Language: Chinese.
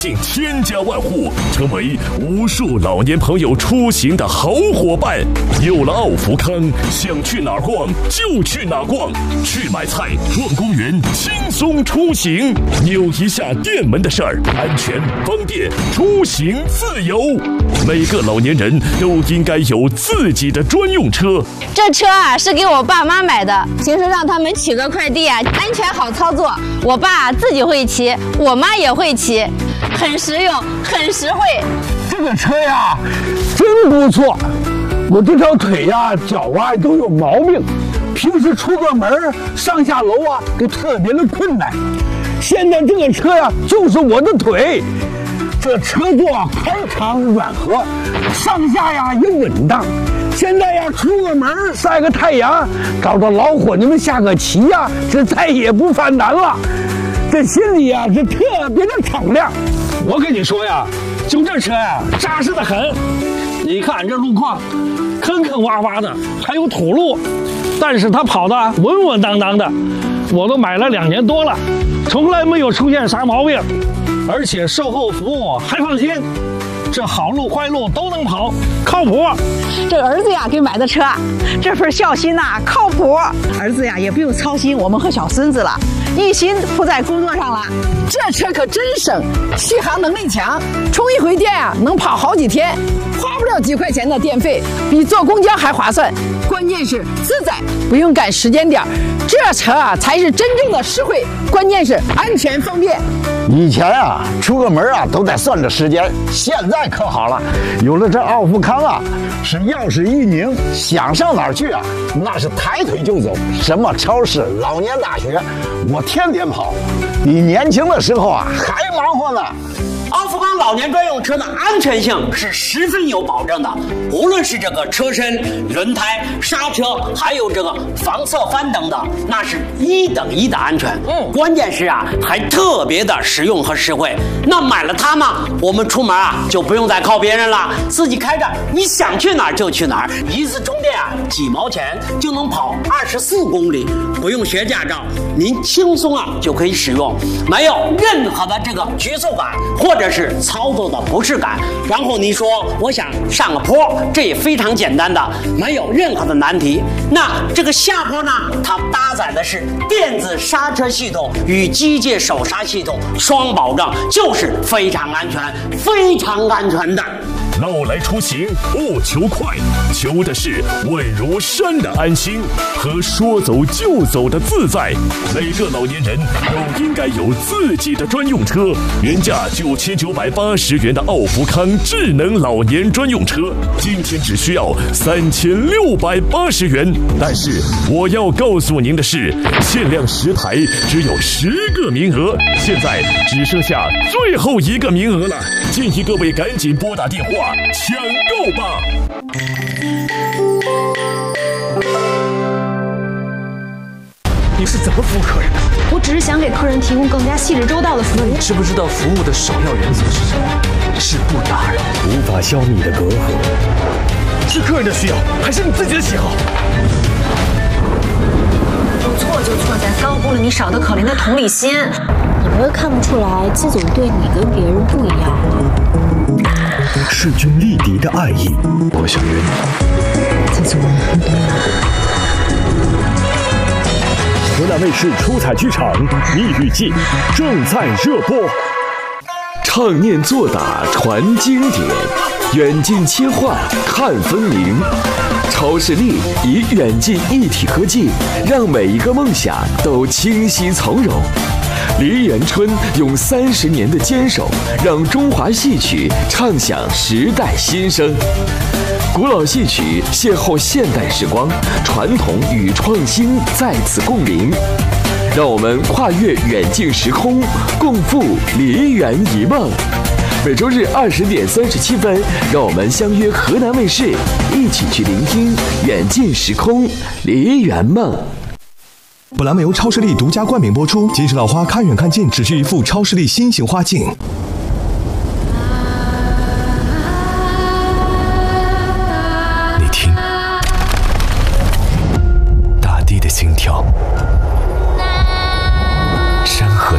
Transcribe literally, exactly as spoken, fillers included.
近千家万户，成为无数老年朋友出行的好伙伴。有了奥福康，想去哪儿逛就去哪儿逛，去买菜、逛公园，轻松出行。扭一下店门的事儿，安全、方便，出行自由。每个老年人都应该有自己的专用车。 这车啊是给我爸妈买的，平时让他们取个快递啊，安全好操作。我爸自己会骑，我妈也会骑。很实用，很实惠。 这个车呀，真不错。我这条腿呀、脚啊都有毛病，平时出个门、上下楼啊都特别的困难。现在这个车呀，就是我的腿。这车座啊宽敞软和，上下呀也稳当。现在呀，出个门晒个太阳，找着老伙计们下个棋呀，这再也不犯难了。这心里呀是特别的敞亮。我跟你说呀，就这车呀，扎实的很。你看这路况，坑坑洼洼的，还有土路，但是它跑得稳稳当当的。我都买了两年多了，从来没有出现啥毛病，而且售后服务还放心。这好路坏路都能跑，靠谱。 这儿子呀给买的车，这份孝心呐、啊、靠谱。儿子呀也不用操心我们和小孙子了，一心扑在工作上了。这车可真省，续航能力强，充一回电啊能跑好几天，花不了几块钱的电费，比坐公交还划算。关键是自在，不用赶时间点，这车啊才是真正的实惠，关键是安全方便。 以前啊，出个门啊都得算着时间，现在可好了，有了这奥福康啊，是钥匙一拧，想上哪儿去啊，那是抬腿就走。什么超市、老年大学，我天天跑，比年轻的时候啊还忙活呢。 奥福康老年专用车的安全性是十分有保证的，无论是这个车身、轮胎、刹车，还有这个防侧翻等等，那是一等一的安全。嗯，关键是啊，还特别的实用和实惠。那买了它嘛，我们出门啊就不用再靠别人了，自己开着，你想去哪儿就去哪儿，一次充电啊几毛钱就能跑二十四公里，不用学驾照，您轻松啊就可以使用，没有任何的这个局促感或者。这是操作的不适感，然后你说我想上个坡，这也非常简单的，没有任何的难题。那这个下坡呢，它搭载的是电子刹车系统与机械手刹系统双保证，就是非常安全、非常安全的。 老来出行不求快，求的是稳如山的安心和说走就走的自在。每个老年人都应该有自己的专用车，原价九千九百八十元的奥福康智能老年专用车，今天只需要三千六百八十元。但是我要告诉您的是，限量十台，只有十个名额，现在只剩下最后一个名额了，建议各位赶紧拨打电话抢购吧！ 你是怎么服务客人的？ 我只是想给客人提供更加细致周到的服务。 你知不知道服务的首要原则是什么？是不打扰， 无法消弭的隔阂。 是客人的需要，还是你自己的喜好？ 错就错在高估了你少得可怜的同理心。 你不会看不出来，季总对你跟别人不一样吗？ 势均力敌的爱意，我想约你。 季总，你懂我。 河南卫视出彩剧场《蜜语记》正在热播，唱念做打传经典，远近切换看分明。超视力以远近一体科技，让每一个梦想都清晰从容。梨园春用三十年的坚守，让中华戏曲唱响时代新声。古老戏曲邂逅现代时光，传统与创新在此共鸣。让我们跨越远近时空，共赴梨园一梦。每周日二十点三十七分，让我们相约河南卫视，一起去聆听远近时空梨园梦。 本栏目由超视力独家冠名播出。金石老花看远看近，只需一副超视力新型花镜。